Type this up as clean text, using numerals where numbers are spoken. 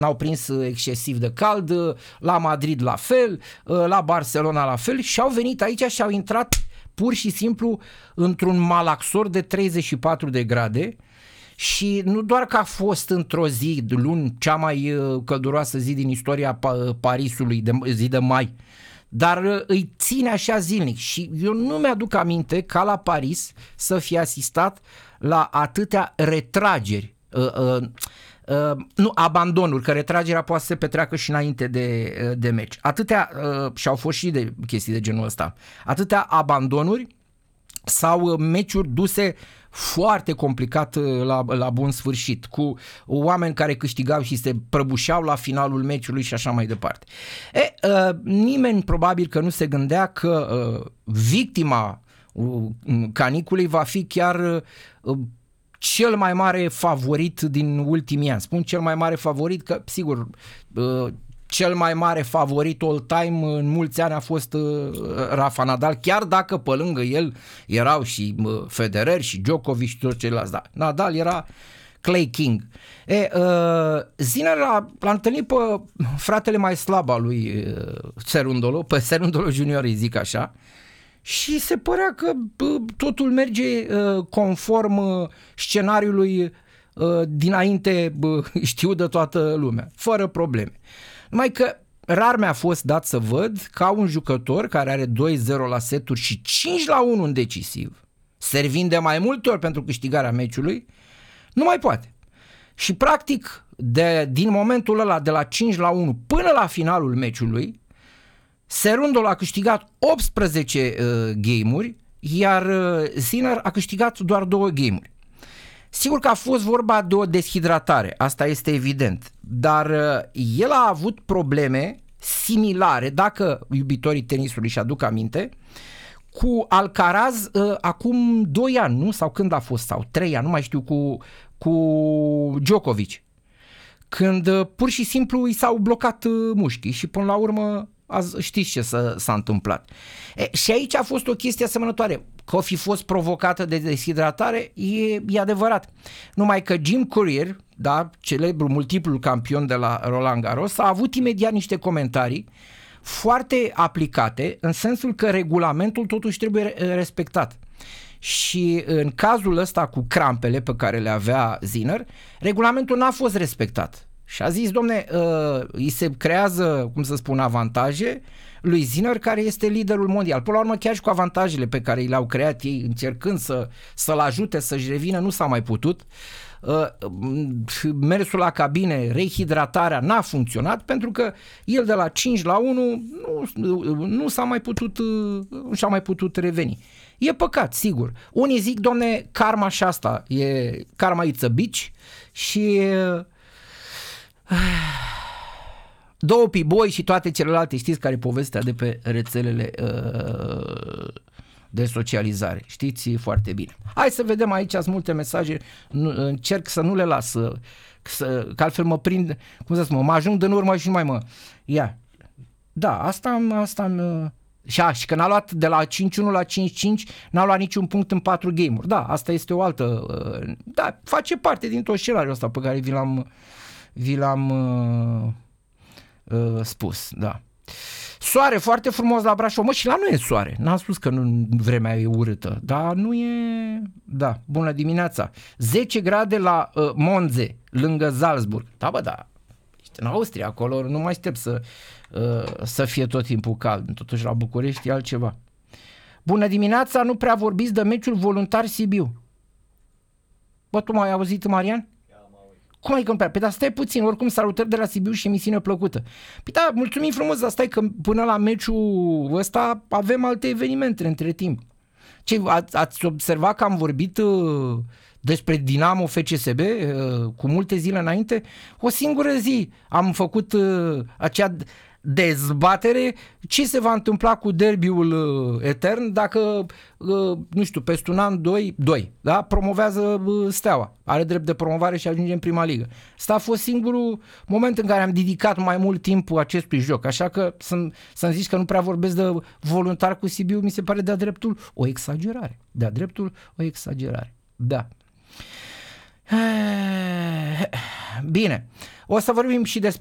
n-au prins excesiv de cald, la Madrid la fel, la Barcelona la fel și au venit aici și au intrat pur și simplu într-un malaxor de 34 de grade și nu doar că a fost într-o zi, luni, cea mai călduroasă zi din istoria Parisului, zi de mai, dar îi ține așa zilnic și eu nu mi-aduc aminte ca la Paris să fie asistat la atâtea retrageri, nu, abandonuri, că retragerea poate să se petreacă și înainte de meci. Atâtea, și au fost și de chestii de genul ăsta, atâtea abandonuri sau meciuri duse foarte complicat la bun sfârșit, cu oameni care câștigau și se prăbușeau la finalul meciului și așa mai departe. Nimeni probabil că nu se gândea că victima caniculei va fi chiar cel mai mare favorit din ultimii ani. Spun cel mai mare favorit că, sigur, cel mai mare favorit all-time în mulți ani a fost Rafa Nadal, chiar dacă pe lângă el erau și Federer și Djokovic și toți ceilalți. Da, Nadal era Clay King. Sinner l-a întâlnit pe fratele mai slab al lui Cerundolo, pe Cerundolo Junior, îi zic așa, și se părea că totul merge conform scenariului dinainte știu de toată lumea, fără probleme. Numai că rar mi-a fost dat să văd ca un jucător care are 2-0 la seturi și 5-1 în decisiv, servind de mai multe ori pentru câștigarea meciului, nu mai poate. Și practic din momentul ăla de la 5-1 până la finalul meciului, Cerundolo a câștigat 18 game-uri, iar Sinner a câștigat doar 2 game-uri. Sigur că a fost vorba de o deshidratare, asta este evident, dar el a avut probleme similare, dacă iubitorii tenisului își aduc aminte, cu Alcaraz acum 2 ani, nu? Sau când a fost? Sau 3 ani, nu mai știu, cu Djokovic. Când pur și simplu i s-au blocat mușchii și până la urmă știți ce s-a întâmplat. Și aici a fost o chestie asemănătoare. Că o fi fost provocată de deshidratare, e adevărat. Numai că Jim Courier, da, celebrul multiplul campion de la Roland Garros, a avut imediat niște comentarii foarte aplicate, în sensul că regulamentul totuși trebuie respectat. Și în cazul ăsta cu crampele pe care le avea Sinner, regulamentul n-a fost respectat. Și a zis, domne, îi se creează, cum să spun, avantaje lui Sinner, care este liderul mondial. Până la urmă, chiar și cu avantajele pe care le-au creat ei, încercând să-l ajute să-și revină, nu s-a mai putut. Mersul la cabine, rehidratarea n-a funcționat, pentru că el de la 5-1 nu și-a mai putut reveni. E păcat, sigur. Unii zic, domne, karma și asta, karma it's a bitch și Dopey Boy și toate celelalte, știți care e povestea de pe rețelele de socializare, știți foarte bine. Hai să vedem, aici sunt multe mesaje, încerc să nu le las, că altfel mă prind, cum să spun, mă ajung din urmă și nu mai ia. Da, asta și că n-a luat de la 5-1 la 5-5, n-a luat niciun punct în 4 game-uri. Da, asta este o altă, da, face parte din tot scenariul ăsta pe care vi l-am spus, da. Soare foarte frumos la Brașov, mă, și la nu e soare, n-am spus că vremea e urâtă, dar nu e, da, bună dimineața, 10 grade la Monze, lângă Salzburg, da, bă, da, ești în Austria, acolo nu mai aștept să fie tot timpul cald, totuși la București e altceva. Bună dimineața, nu prea vorbiți de meciul Voluntar Sibiu. Bă, tu m-ai auzit, Marian? Cum ai comprat? Păi dar stai puțin, oricum salutări de la Sibiu și emisiune plăcută. Păi da, mulțumim frumos, dar stai că până la meciul ăsta avem alte evenimente între timp. Ce, ați observat că am vorbit despre Dinamo FCSB cu multe zile înainte? O singură zi am făcut acea dezbatere ce se va întâmpla cu derbiul etern dacă, nu știu, peste un an, doi, da? Promovează Steaua, are drept de promovare și ajunge în prima ligă. Asta a fost singurul moment în care am dedicat mai mult timp acestui joc, așa că să-mi zici că nu prea vorbesc de Voluntar cu Sibiu, mi se pare de-a dreptul o exagerare, da. Bine, o să vorbim și despre